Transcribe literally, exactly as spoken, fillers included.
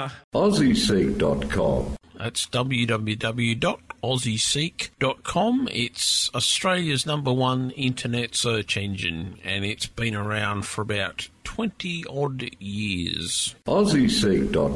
are Aussie Seek dot com. That's w w w dot aussie seek dot com. It's Australia's number one internet search engine, and it's been around for about twenty odd years. Aussie Seek dot